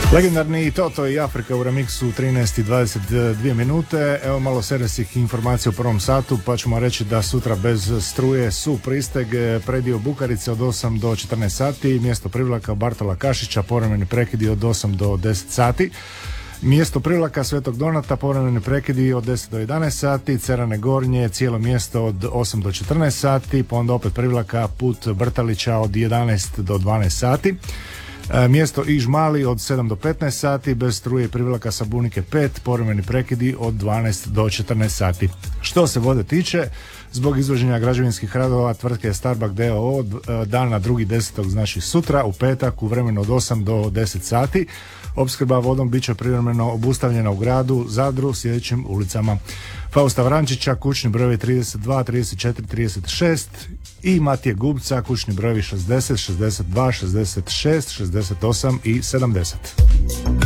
Legendarni Toto i Afrika u remiksu 13:22 minute. Evo malo servisnih informacija u prvom satu, pa ćemo reći da sutra bez struje su Pristeg, predio Bukarice od 8 do 14 sati, mjesto privlaka Bartola Kašića, povremeni prekidi od 8 do 10 sati. Mjesto privlaka Svetog Donata, povremeni prekidi od 10 do 11 sati, Cerane Gornje, cijelo mjesto od 8 do 14 sati, pa onda opet privlaka put Brtalića od 11 do 12 sati. Mjesto Iž Mali od 7 do 15 sati, bez struje i privlaka sa Bunike 5, povremeni prekidi od 12 do 14 sati. Što se vode tiče, zbog izvođenja građevinskih radova tvrtke Starbak d.o.o. dana 2.10. znači sutra, u petak, u vremenu od 8 do 10 sati, opskrba vodom bit će privremeno obustavljena u gradu Zadru sljedećim ulicama: Fausta Vrančića, kućni brojevi 32, 34, 36 i Matije Gubca, kućni brojevi 60, 62, 66, 68 i 70.